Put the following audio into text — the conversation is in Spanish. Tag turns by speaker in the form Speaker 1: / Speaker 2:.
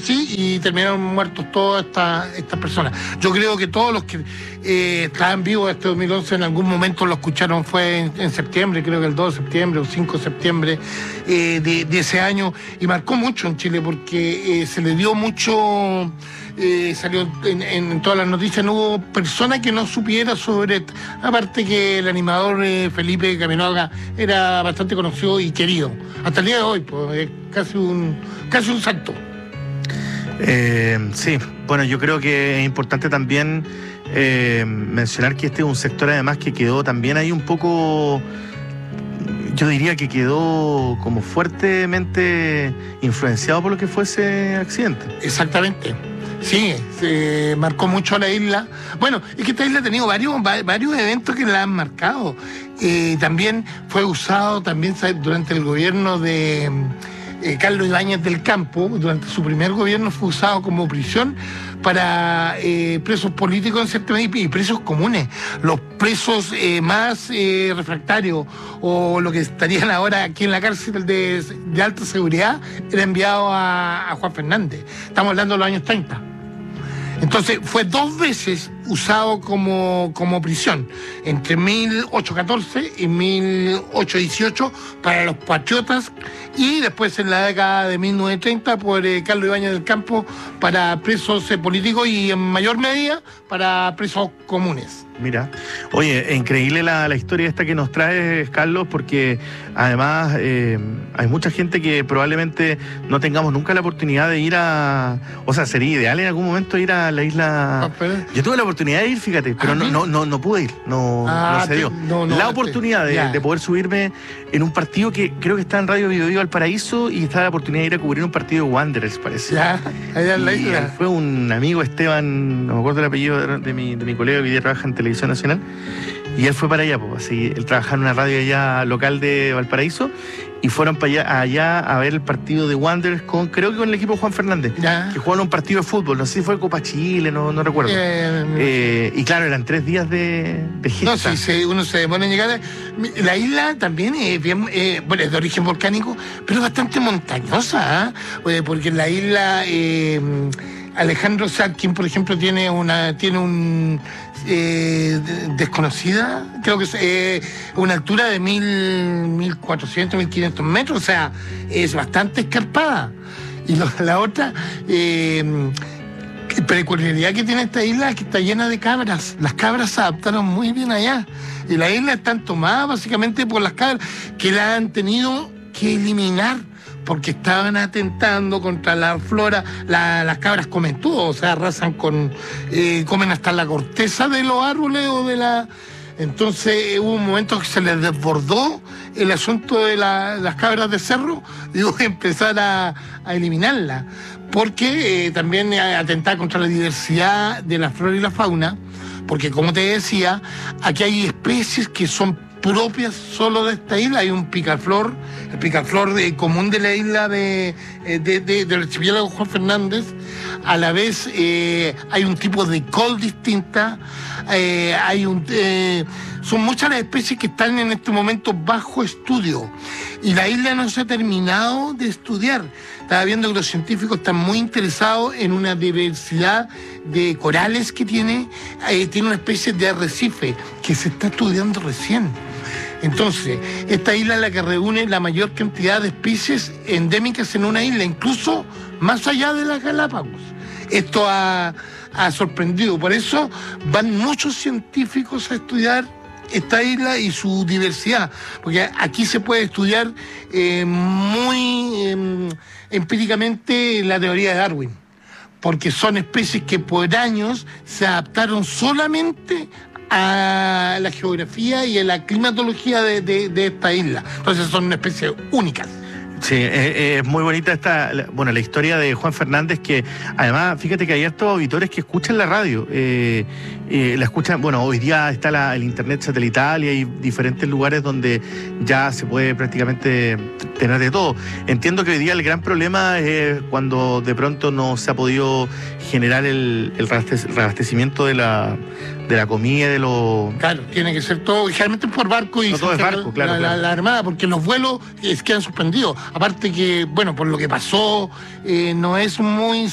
Speaker 1: sí, y terminaron muertos todas estas personas. Yo creo que todos los que estaban vivos este 2011 en algún momento lo escucharon, fue en septiembre, creo que el 2 de septiembre o 5 de septiembre de ese año, y marcó mucho en Chile porque se le dio mucho... salió en todas las noticias, no hubo persona que no supiera sobre... Aparte que el animador Felipe Camiroaga era bastante conocido y querido. Hasta el día de hoy, pues, es casi un santo.
Speaker 2: Sí, bueno, yo creo que es importante también mencionar que este es un sector además que quedó también ahí un poco... Yo diría que quedó como fuertemente influenciado por lo que fue ese accidente.
Speaker 1: Exactamente. Sí, se marcó mucho la isla. Bueno, es que esta isla ha tenido varios eventos que la han marcado. También fue usado durante el gobierno de Carlos Ibáñez del Campo. Durante su primer gobierno fue usado como prisión para presos políticos en cierta medida y presos comunes. Los presos más refractarios o lo que estarían ahora aquí en la cárcel de alta seguridad era enviado a Juan Fernández. Estamos hablando de los años 30. Entonces fue 2 veces usado como prisión, entre 1814 y 1818 para los patriotas, y después en la década de 1930 por Carlos Ibáñez del Campo para presos políticos y en mayor medida para presos comunes.
Speaker 2: Mira, oye, increíble la historia esta que nos traes, Carlos, porque además hay mucha gente que probablemente no tengamos nunca la oportunidad de ir o sea, sería ideal en algún momento ir a la isla. Yo tuve la oportunidad de ir, fíjate, pero no pude ir, no se dio. La oportunidad de poder subirme en un partido que creo que está en Radio Bio Bio Valparaíso, y estaba la oportunidad de ir a cubrir un partido de Wanderers, parece.
Speaker 1: Ya, allá en la isla.
Speaker 2: Fue un amigo, Esteban, no me acuerdo el apellido de mi colega que hoy día trabaja en Televisión Nacional, y él fue para allá, pues, así, él trabajaba en una radio allá local de Valparaíso, y fueron para allá a ver el partido de Wanderers creo que con el equipo de Juan Fernández, que jugaron un partido de fútbol, no sé si fue Copa Chile, no recuerdo. Y claro, eran 3 días de gesta.
Speaker 1: No, sí, uno se pone a llegar. La isla también es bien, bueno, es de origen volcánico, pero es bastante montañosa, porque en la isla Alejandro Sadkin, por ejemplo, tiene un desconocida, creo que es una altura de 1.400, 1.500 metros, o sea, es bastante escarpada. Y la otra peculiaridad que tiene esta isla es que está llena de cabras. Las cabras se adaptaron muy bien allá, y la isla está tomada básicamente por las cabras, que la han tenido que eliminar porque estaban atentando contra la flora. Las cabras comen todo, o sea, arrasan comen hasta la corteza de los árboles Entonces hubo un momento que se les desbordó el asunto de las cabras de cerro, y hubo que empezar a eliminarlas, porque también atentar contra la diversidad de la flora y la fauna, porque como te decía, aquí hay especies que son propias solo de esta isla. Hay un picaflor, el picaflor común de la isla del archipiélago Juan Fernández. A la vez hay un tipo de col distinta, son muchas las especies que están en este momento bajo estudio, y la isla no se ha terminado de estudiar. Estaba viendo que los científicos están muy interesados en una diversidad de corales que tiene una especie de arrecife que se está estudiando recién. Entonces, esta isla es la que reúne la mayor cantidad de especies endémicas en una isla, incluso más allá de las Galápagos. Esto ha sorprendido, por eso van muchos científicos a estudiar esta isla y su diversidad, porque aquí se puede estudiar muy empíricamente la teoría de Darwin, porque son especies que por años se adaptaron solamente a la geografía y a la climatología de esta isla. Entonces son especies únicas.
Speaker 2: Sí, es muy bonita la historia de Juan Fernández, que además, fíjate que hay hartos auditores que escuchan la radio, la escuchan, bueno, hoy día está el internet satelital y hay diferentes lugares donde ya se puede prácticamente tener de todo. Entiendo que hoy día el gran problema es cuando de pronto no se ha podido generar el reabastecimiento de la comida, de lo...
Speaker 1: Claro, tiene que ser todo, generalmente por barco, y
Speaker 2: no todo es barco, claro.
Speaker 1: La Armada, porque los vuelos quedan suspendidos. Aparte que, bueno, por lo que pasó, no es muy